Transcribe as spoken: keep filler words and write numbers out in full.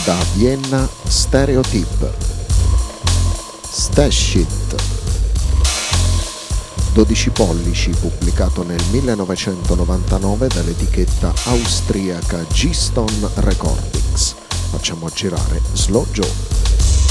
Da Vienna Stereotype. Stash It. dodici pollici, pubblicato nel millenovecentonovantanove dall'etichetta austriaca G-Stone Recordings. Facciamo girare Slow Joe.